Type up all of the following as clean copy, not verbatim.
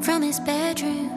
from his bedroom.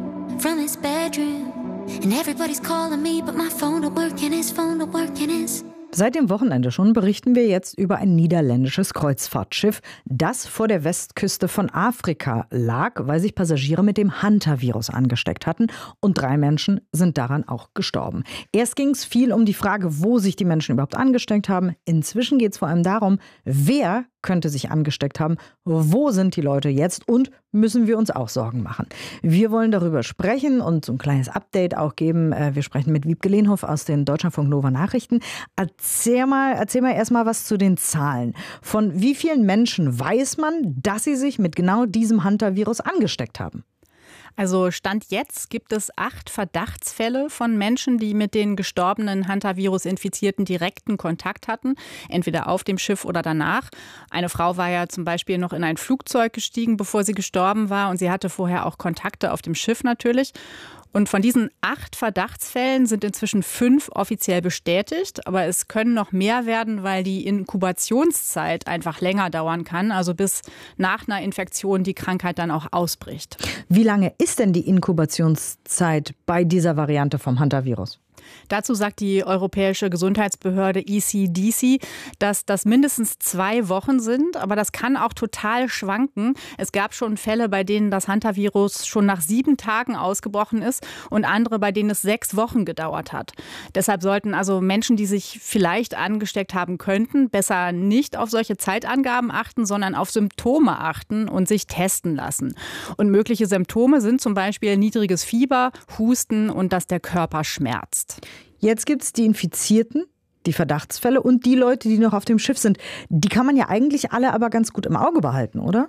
And everybody's calling me, but my phone don't work and his phone don't work and his. Seit dem Wochenende schon berichten wir jetzt über ein niederländisches Kreuzfahrtschiff, das vor der Westküste von Afrika lag, weil sich Passagiere mit dem Hantavirus angesteckt hatten. Und 3 Menschen sind daran auch gestorben. Erst ging es viel um die Frage, wo sich die Menschen überhaupt angesteckt haben. Inzwischen geht es vor allem darum, wer könnte sich angesteckt haben, wo sind die Leute jetzt und müssen wir uns auch Sorgen machen. Wir wollen darüber sprechen und so ein kleines Update auch geben. Wir sprechen mit Wiebke Lehnhoff aus den Deutschlandfunk Nova Nachrichten. Erzähl mal erstmal was zu den Zahlen. Von wie vielen Menschen weiß man, dass sie sich mit genau diesem Hantavirus angesteckt haben? Also Stand jetzt gibt es 8 Verdachtsfälle von Menschen, die mit den gestorbenen Hantavirus-Infizierten direkten Kontakt hatten, entweder auf dem Schiff oder danach. Eine Frau war ja zum Beispiel noch in ein Flugzeug gestiegen, bevor sie gestorben war, und sie hatte vorher auch Kontakte auf dem Schiff natürlich. Und von diesen 8 Verdachtsfällen sind inzwischen 5 offiziell bestätigt. Aber es können noch mehr werden, weil die Inkubationszeit einfach länger dauern kann. Also bis nach einer Infektion die Krankheit dann auch ausbricht. Wie lange ist denn die Inkubationszeit bei dieser Variante vom Hantavirus? Dazu sagt die Europäische Gesundheitsbehörde ECDC, dass das mindestens 2 Wochen sind, aber das kann auch total schwanken. Es gab schon Fälle, bei denen das Hantavirus schon nach 7 Tagen ausgebrochen ist und andere, bei denen es 6 Wochen gedauert hat. Deshalb sollten also Menschen, die sich vielleicht angesteckt haben könnten, besser nicht auf solche Zeitangaben achten, sondern auf Symptome achten und sich testen lassen. Und mögliche Symptome sind zum Beispiel niedriges Fieber, Husten und dass der Körper schmerzt. Jetzt gibt es die Infizierten, die Verdachtsfälle und die Leute, die noch auf dem Schiff sind. Die kann man ja eigentlich alle aber ganz gut im Auge behalten, oder?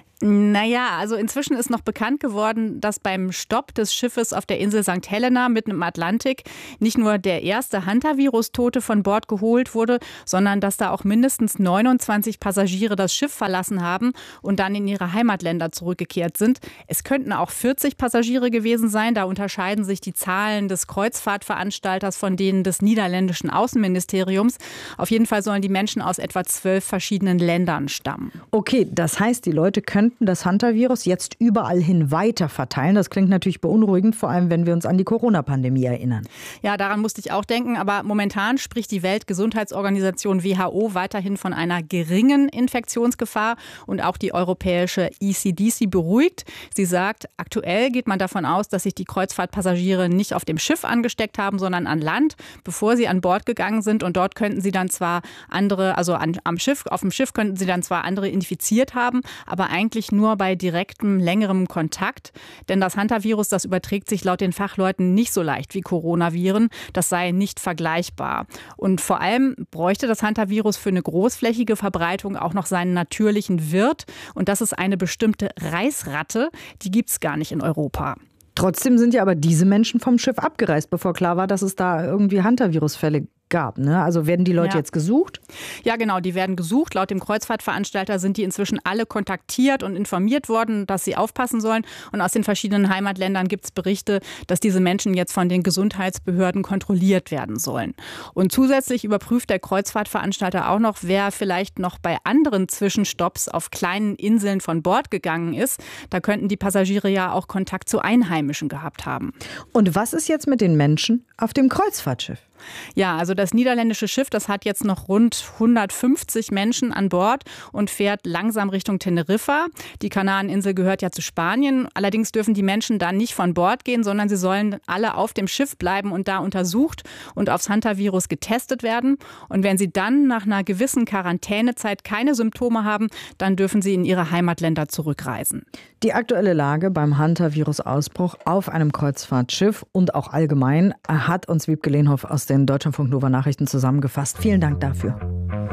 Naja, also inzwischen ist noch bekannt geworden, dass beim Stopp des Schiffes auf der Insel St. Helena mitten im Atlantik nicht nur der erste Hantavirus-Tote von Bord geholt wurde, sondern dass da auch mindestens 29 Passagiere das Schiff verlassen haben und dann in ihre Heimatländer zurückgekehrt sind. Es könnten auch 40 Passagiere gewesen sein. Da unterscheiden sich die Zahlen des Kreuzfahrtveranstalters von denen des niederländischen Außenministeriums. Auf jeden Fall sollen die Menschen aus etwa 12 verschiedenen Ländern stammen. Okay, das heißt, die Leute könnten das Hantavirus jetzt überall hin weiter verteilen. Das klingt natürlich beunruhigend, vor allem wenn wir uns an die Corona-Pandemie erinnern. Ja, daran musste ich auch denken. Aber momentan spricht die Weltgesundheitsorganisation WHO weiterhin von einer geringen Infektionsgefahr. Und auch die europäische ECDC beruhigt. Sie sagt, aktuell geht man davon aus, dass sich die Kreuzfahrtpassagiere nicht auf dem Schiff angesteckt haben, sondern an Land, bevor sie an Bord gegangen sind. Und dort könnten sie dann zwar andere, also auf dem Schiff könnten sie dann zwar andere infiziert haben, aber eigentlich nur bei direktem, längerem Kontakt. Denn das Hantavirus, das überträgt sich laut den Fachleuten nicht so leicht wie Coronaviren. Das sei nicht vergleichbar. Und vor allem bräuchte das Hantavirus für eine großflächige Verbreitung auch noch seinen natürlichen Wirt. Und das ist eine bestimmte Reisratte. Die gibt es gar nicht in Europa. Trotzdem sind ja aber diese Menschen vom Schiff abgereist, bevor klar war, dass es da irgendwie Hantavirusfälle gab, ne? Also werden die Leute jetzt gesucht? Ja, genau, die werden gesucht. Laut dem Kreuzfahrtveranstalter sind die inzwischen alle kontaktiert und informiert worden, dass sie aufpassen sollen. Und aus den verschiedenen Heimatländern gibt es Berichte, dass diese Menschen jetzt von den Gesundheitsbehörden kontrolliert werden sollen. Und zusätzlich überprüft der Kreuzfahrtveranstalter auch noch, wer vielleicht noch bei anderen Zwischenstopps auf kleinen Inseln von Bord gegangen ist. Da könnten die Passagiere ja auch Kontakt zu Einheimischen gehabt haben. Und was ist jetzt mit den Menschen auf dem Kreuzfahrtschiff? Ja, also das niederländische Schiff, das hat jetzt noch rund 150 Menschen an Bord und fährt langsam Richtung Teneriffa. Die Kanareninsel gehört ja zu Spanien. Allerdings dürfen die Menschen da nicht von Bord gehen, sondern sie sollen alle auf dem Schiff bleiben und da untersucht und aufs Hantavirus getestet werden. Und wenn sie dann nach einer gewissen Quarantänezeit keine Symptome haben, dann dürfen sie in ihre Heimatländer zurückreisen. Die aktuelle Lage beim Hantavirus-Ausbruch auf einem Kreuzfahrtschiff und auch allgemein hat uns Wiebke Lehnhoff aus den Deutschlandfunk Nova Nachrichten zusammengefasst. Vielen Dank dafür.